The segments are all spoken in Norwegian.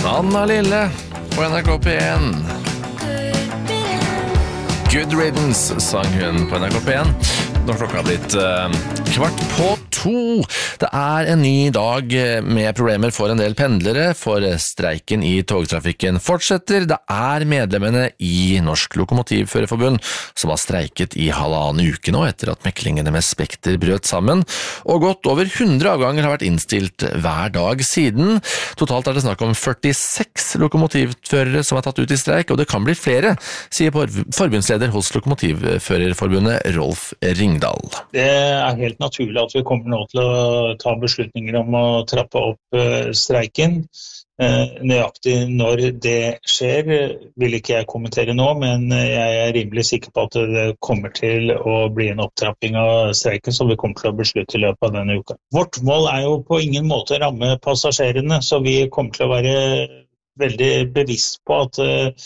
Anna Lille på NRK P1. Good Riddance sang hun på NRK P1. Nå klokka har blitt 1:15. Det en ny dag med problemer for en del pendlere, for streiken i togtrafikken fortsetter. Det medlemmene i Norsk Lokomotivførerforbund som har streiket i 1,5 uke nå etter at meklingene med Spekter brøt sammen, og godt over 100 avganger har vært innstilt hver dag siden. Totalt det snakk om 46 lokomotivførere som har tatt ut i streik, og det kan bli flere, sier forbundsleder hos Lokomotivførerforbundet Rolf Ringdal. Det helt naturlig at vi kommer nå til å ta beslutninger om å trappe opp streiken. Nøyaktig når det skjer vil ikke jeg kommentere nå, men jeg rimelig sikker på at det kommer til å bli en opptrapping av streiken som vi kommer til å beslutte i løpet av denne uka. Vårt mål jo på ingen måte å ramme passasjerene, så vi kommer til å være veldig bevisst på at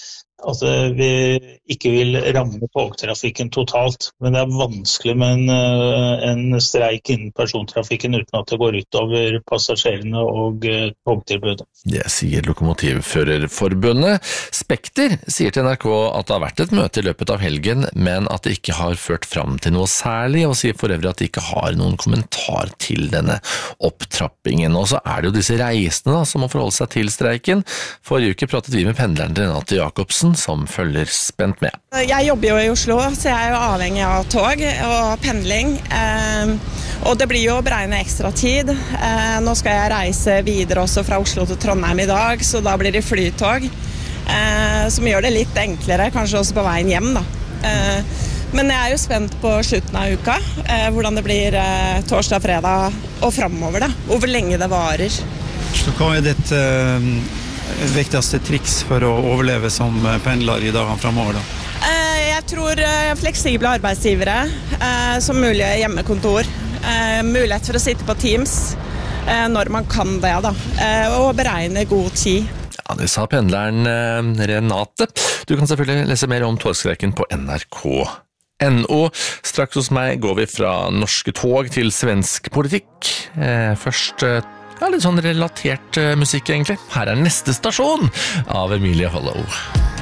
vi ikke vil ramme togtrafikken totalt, men det vanskelig med en streik innen persontrafikken uten at det går ut over passasjerene og togtilbudet. Det sier Lokomotivførerforbundet. Spekter sier til NRK at det har vært et møte i løpet av helgen, men at det ikke har ført fram til noe særlig, og sier for øvrig at de ikke har noen kommentar til denne opptrappingen. Og så det jo disse reisende som må forholde seg til streiken. Forrige uke pratet vi med pendleren Renate Jacobsen, som følger spent med. Jeg jobber jo i Oslo, så jeg jo avhengig av tog og pendling. Og det blir jo å beregne ekstra tid. Nå skal jeg reise videre også fra Oslo til Trondheim i dag, så da blir det flytog, som gjør det litt enklere, kanskje også på veien hjem da. Men jeg jo spent på slutten av uka, hvordan det blir torsdag, fredag og fremover da, og hvor lenge det varer. Så hva ditt viktigste triks for å overleve som pendler i dagene fremover da? Jeg tror fleksible arbeidsgivere, som mulig hjemmekontor, mulighet for å sitte på Teams når man kan det da, og beregne god tid. Ja, det sa pendleren Renate. Du kan selvfølgelig lese mer om togstreiken på NRK.no. Straks hos meg går vi fra norske tog til svensk politikk. Først litt sånn relatert musikk egentlig. Her neste stasjon av Emilie Hollow.